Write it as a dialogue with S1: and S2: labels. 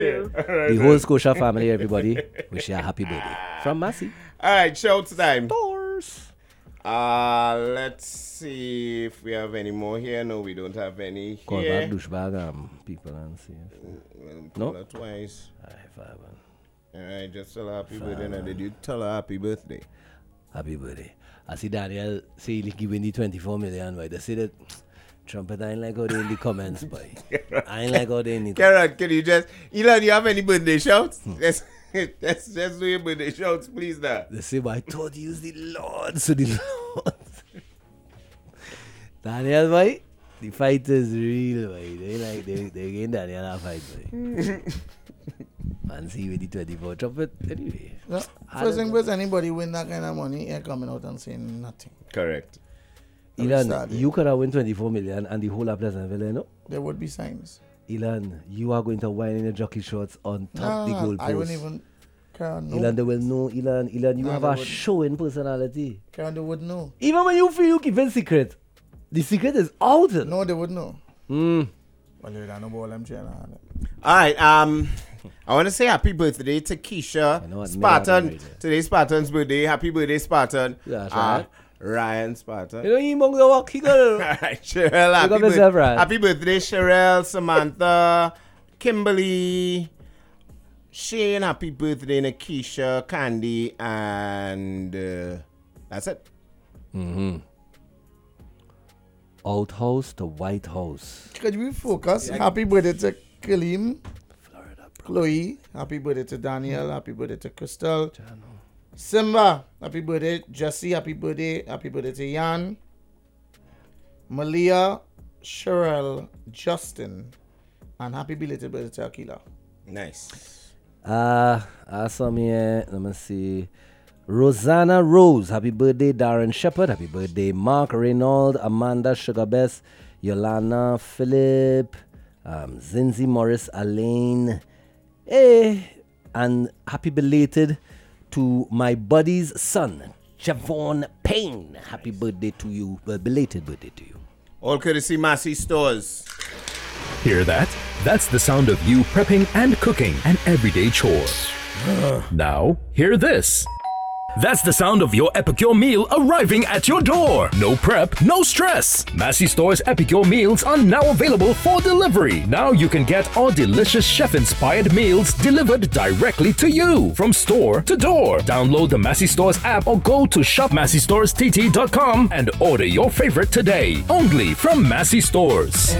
S1: The whole Scotia family, everybody, wish you a happy birthday. From Massey.
S2: All right, shouts time.
S1: Stores.
S2: Let's see if we have any more here. No, we don't have any
S1: Call
S2: here.
S1: back douchebag people and see.
S2: No?
S1: No?
S2: Twice.
S1: If I haven't.
S2: All right, just tell her happy birthday. Now, did you tell her happy birthday?
S1: Happy birthday. I see Daniel say he giving the 24 million, but they say that Trumpet, I ain't like how they in the comments, boy. I ain't like how they in the
S2: Karen, can you just, Elon, do you have any birthday shouts? Let's just do your birthday shouts, please, now.
S1: They say, but I thought you was the Lord, so the Lord. Daniel, boy, the fight is real, boy. They gain Daniel a fight, boy. And see with the 24 Trumpet, anyway.
S3: No, first thing first, anybody win that kind of money, ain't coming out and saying nothing.
S2: Correct.
S1: Elon, you could have won 24 million and the whole of Pleasantville, you know?
S3: There would be signs.
S1: Elon, you are going to whine in your jockey shorts on top the goal post.
S3: I wouldn't even care. No.
S1: Elon, they will know. Elon, you have a showing personality.
S3: Karen, they would know.
S1: Even when you feel you keep it secret, the secret is out.
S3: No, they would know.
S1: Mm.
S3: Well, they don't know about them channel.
S2: All right, I want to say happy birthday to Keisha Spartan. Today's Spartan's birthday. Happy birthday, Spartan.
S1: Yeah, that's right.
S2: Ryan Spartan.
S1: You know, he among the walk, he got
S2: All right, Cheryl, happy birthday, Cheryl, Samantha, Kimberly, Shane, happy birthday, Nakisha, Candy, and that's it.
S1: Mm-hmm. Outhouse to White House.
S3: Could we focus? Yeah. Happy birthday to Kalim, Florida, Chloe, happy birthday to Daniel, happy birthday to Crystal. Jano. Simba, happy birthday. Jesse, happy birthday. Happy birthday to Jan. Malia, Cheryl, Justin, and happy belated birthday to Akila.
S2: Nice.
S1: I saw me here. Let me see. Rosanna Rose, happy birthday. Darren Shepherd, happy birthday. Mark Reynolds, Amanda Sugarbest, Yolanda Philip, Zinzi Morris, Elaine. And happy belated to my buddy's son, Javon Payne. Happy birthday to you. Belated birthday to you.
S2: All courtesy Massey Stores.
S4: Hear that? That's the sound of you prepping and cooking an everyday chore. Now, hear this. That's the sound of your Epicure meal arriving at your door. No prep, no stress. Massey Store's Epicure meals are now available for delivery. Now you can get our delicious chef-inspired meals delivered directly to you from store to door. Download the Massey Stores app or go to shopmasseystorest.com and order your favorite today. Only from Massey Stores.